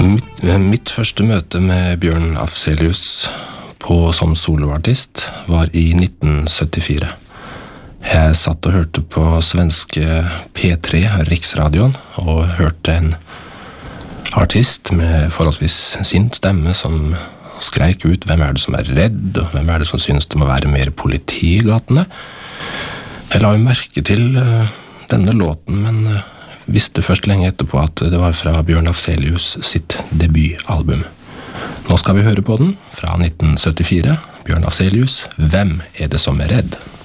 Mitt første møte med Bjørn Afzelius som soloartist var i 1974. Jeg satt og hørte på svenske P3, Riksradion, og hørte en artist med forholdsvis sint stemme som skreik ut hvem det som redd, og hvem det som synes det må være mer politi i gatene. Jeg la jo merke til denne låten, men visste først lenge etterpå at det var fra Bjørn Afzelius sitt debutalbum. Nå skal vi høre på den fra 1974. Bjørn Afzelius, Hvem det som redd?